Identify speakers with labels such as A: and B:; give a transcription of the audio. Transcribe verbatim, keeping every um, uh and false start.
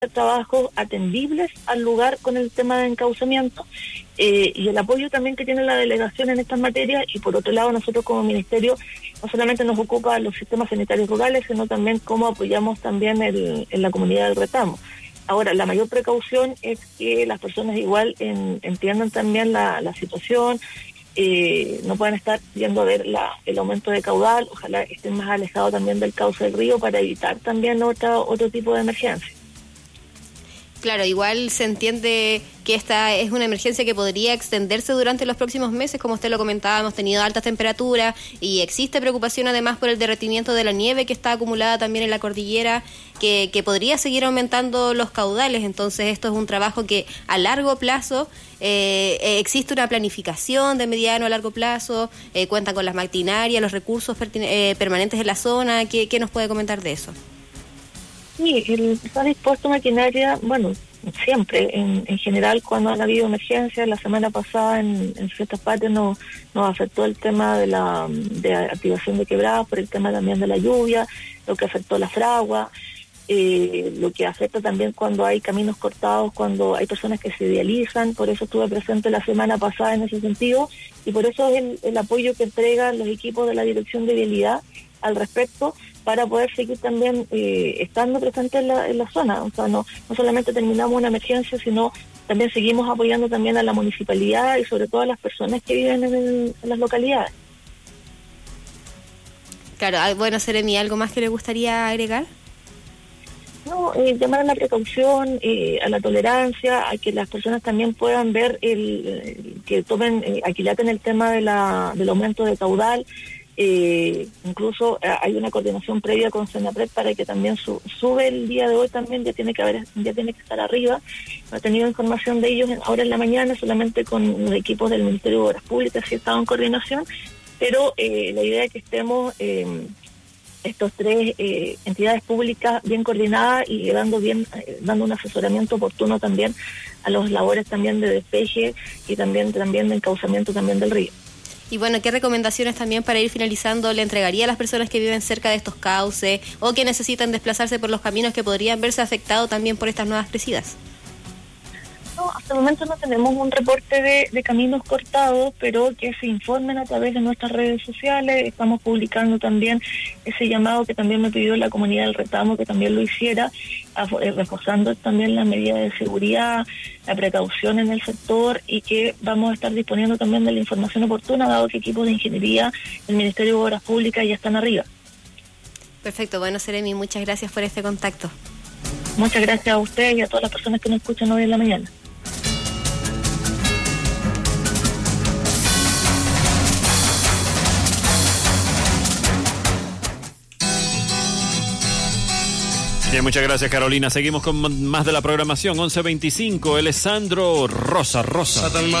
A: trabajos atendibles al lugar con el tema de encauzamiento eh, y el apoyo también que tiene la delegación en estas materias. Y por otro lado, nosotros como ministerio no solamente nos ocupa los sistemas sanitarios rurales, sino también cómo apoyamos también el, en la comunidad del Retamo. Ahora, la mayor precaución es que las personas igual en, entiendan también la, la situación, eh, no puedan estar yendo a ver la, el aumento de caudal, ojalá estén más alejados también del cauce del río para evitar también otra, otro tipo de emergencia.
B: Claro, igual se entiende que esta es una emergencia que podría extenderse durante los próximos meses, como usted lo comentaba, hemos tenido altas temperaturas y existe preocupación además por el derretimiento de la nieve que está acumulada también en la cordillera, que, que podría seguir aumentando los caudales. Entonces esto es un trabajo que a largo plazo, eh, existe una planificación de mediano a largo plazo, eh, cuentan con las maquinarias, los recursos pertin- eh, permanentes en la zona. ¿Qué, qué nos puede comentar de eso?
A: Sí, el, está dispuesto maquinaria, bueno, siempre, en, en general cuando han habido emergencias. La semana pasada en, en ciertas partes nos, nos afectó el tema de la de activación de quebradas por el tema también de la lluvia, lo que afectó la fragua, eh, lo que afecta también cuando hay caminos cortados, cuando hay personas que se dializan. Por eso estuve presente la semana pasada en ese sentido y por eso es el, el apoyo que entregan los equipos de la Dirección de Vialidad al respecto, para poder seguir también eh, estando presentes en la, en la zona. O sea, no, no solamente terminamos una emergencia, sino también seguimos apoyando también a la municipalidad y sobre todo a las personas que viven en, el, en las localidades.
B: Claro, bueno, Seremi, ¿algo más que le gustaría agregar?
A: No, eh, llamar a la precaución, eh, a la tolerancia, a que las personas también puedan ver, el, el que tomen, eh, aquilaten el tema de la, del aumento de caudal. Eh, incluso eh, hay una coordinación previa con Senapred para que también su, sube el día de hoy también, ya tiene que haber, ya tiene que estar arriba. No he tenido información de ellos en, ahora en la mañana, solamente con los equipos del Ministerio de Obras Públicas, sí he estado en coordinación, pero eh, la idea es que estemos eh, estos tres eh, entidades públicas bien coordinadas y dando bien, eh, dando un asesoramiento oportuno también a los labores también de despeje y también, también de encauzamiento también del río.
B: Y bueno, ¿qué recomendaciones también para ir finalizando le entregaría a las personas que viven cerca de estos cauces o que necesitan desplazarse por los caminos que podrían verse afectados también por estas nuevas crecidas?
A: No, hasta el momento no tenemos un reporte de, de caminos cortados, pero que se informen a través de nuestras redes sociales. Estamos publicando también ese llamado que también me pidió la comunidad del Retamo, que también lo hiciera, a, eh, reforzando también las medidas de seguridad, la precaución en el sector, y que vamos a estar disponiendo también de la información oportuna, dado que equipos de ingeniería del Ministerio de Obras Públicas ya están arriba.
B: Perfecto, bueno, Seremi, muchas gracias por este contacto.
A: Muchas gracias a ustedes y a todas las personas que nos escuchan hoy en la mañana.
C: Bien, muchas gracias, Carolina. Seguimos con más de la programación. once veinticinco, él es Sandro Rosa Rosa.